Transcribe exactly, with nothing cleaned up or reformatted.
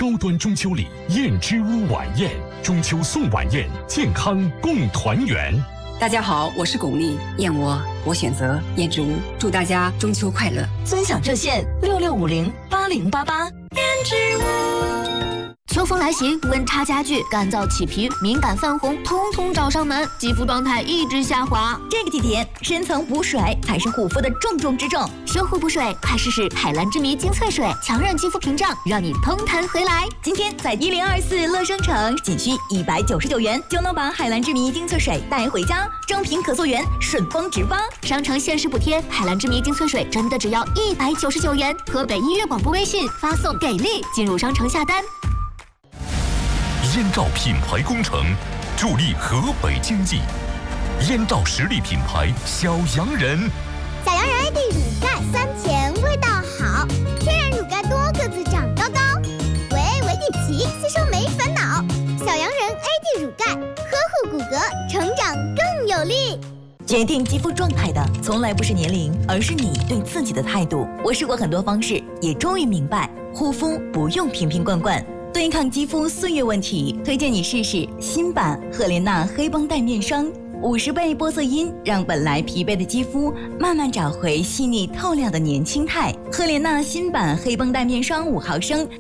高端中秋礼燕之屋晚宴，中秋送晚宴，健康共团圆。 大家好，我是巩俐，燕窝我选择燕之屋，祝大家中秋快乐。 尊享热线六六五零八零八八。 燕之屋。 秋风来袭，温差加剧，干燥起皮、敏感泛红，通通找上门，肌肤状态一直下滑。 这个季节，深层补水才是护肤的重中之重。 修护补水，快试试海蓝之谜精粹水，强韧肌肤屏障，让你通弹回来。 今天在一零二四乐生城，仅需一百九十九元就能把海蓝之谜精粹水带回家，正品可溯源，顺丰直发。 商城限时补贴，海蓝之谜精粹水真的只要一百九十九元。河北音乐广播微信发送给力进入商城下单。 燕赵品牌工程，助力河北经济。燕赵实力品牌小洋人， 小洋人 A D 乳钙酸甜，味道好，天然乳钙多个子长高高，维维地奇吸收没烦恼。小洋人 A D 乳钙，呵护骨骼，成长更有力。 决定肌肤状态的从来不是年龄，而是你对自己的态度。我试过很多方式，也终于明白，护肤不用瓶瓶罐罐。对抗肌肤岁月问题，推荐你试试新版赫莲娜黑绷带面霜，五十倍玻色因让本来疲惫的肌肤慢慢找回细腻透亮的年轻态。赫莲娜新版黑绷带面霜五毫升。